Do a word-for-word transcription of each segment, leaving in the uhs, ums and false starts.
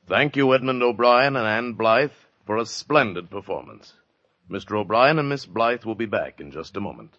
Thank you, Edmund O'Brien and Ann Blythe, for a splendid performance. Mister O'Brien and Miss Blythe will be back in just a moment.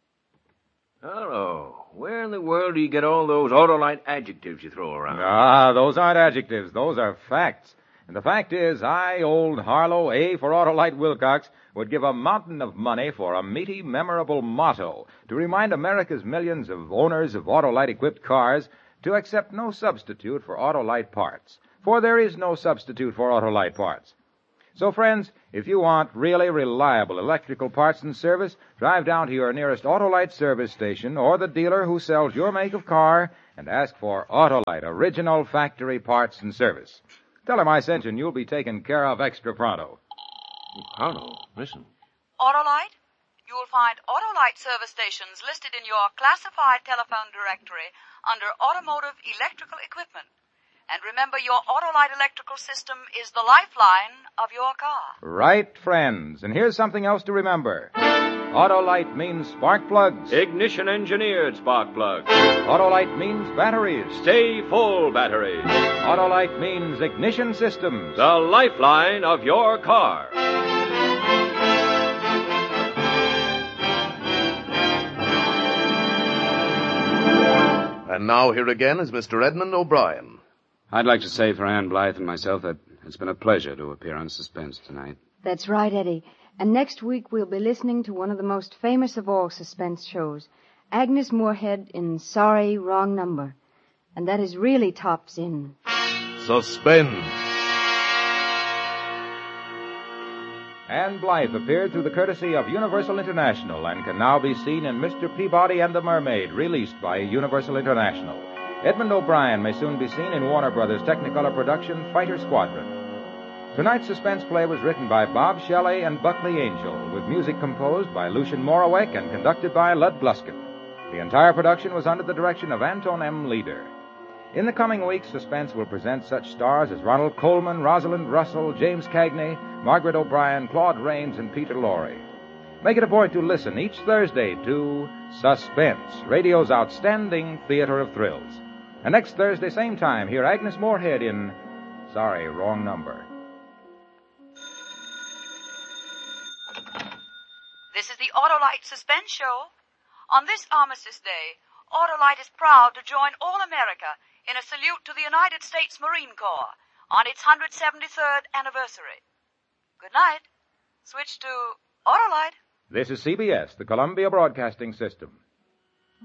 Hello. Where in the world do you get all those Autolite adjectives you throw around? Ah, those aren't adjectives. Those are facts. And the fact is, I, old Harlow, A for Autolite Wilcox, would give a mountain of money for a meaty, memorable motto to remind America's millions of owners of Autolite-equipped cars to accept no substitute for Autolite parts. For there is no substitute for Autolite parts. So, friends, if you want really reliable electrical parts and service, drive down to your nearest Autolite service station or the dealer who sells your make of car and ask for Autolite original factory parts and service. Tell him I sent you and you'll be taken care of extra pronto. Pronto? Listen. Autolite? You will find Autolite service stations listed in your classified telephone directory under Automotive Electrical Equipment. And remember, your Autolite electrical system is the lifeline of your car. Right, friends. And here's something else to remember. Autolite means spark plugs. Ignition engineered spark plugs. Autolite means batteries. Stay full batteries. Autolite means ignition systems. The lifeline of your car. And now here again is Mister Edmund O'Brien. I'd like to say for Ann Blythe and myself that it's been a pleasure to appear on Suspense tonight. That's right, Eddie. And next week we'll be listening to one of the most famous of all suspense shows, Agnes Moorehead in Sorry, Wrong Number. And that is really tops in Suspense. Ann Blythe appeared through the courtesy of Universal International and can now be seen in Mister Peabody and the Mermaid, released by Universal International. Edmund O'Brien may soon be seen in Warner Brothers' Technicolor production, Fighter Squadron. Tonight's suspense play was written by Bob Shelley and Buckley Angel, with music composed by Lucien Moraweck and conducted by Lud Gluskin. The entire production was under the direction of Anton M. Leader. In the coming weeks, Suspense will present such stars as Ronald Colman, Rosalind Russell, James Cagney, Margaret O'Brien, Claude Rains, and Peter Lorre. Make it a point to listen each Thursday to Suspense, radio's outstanding theater of thrills. And next Thursday, same time, hear Agnes Moorehead in Sorry, Wrong Number. This is the Autolite Suspense Show. On this Armistice Day, Autolite is proud to join all America in a salute to the United States Marine Corps on its one hundred seventy-third anniversary. Good night. Switch to Autolite. This is C B S, the Columbia Broadcasting System.